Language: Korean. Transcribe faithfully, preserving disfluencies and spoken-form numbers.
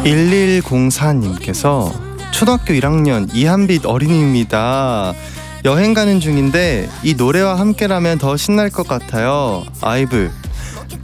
일일공사님께서 초등학교 일 학년 이한빛 어린이입니다. 여행 가는 중인데 이 노래와 함께라면 더 신날 것 같아요. 아이브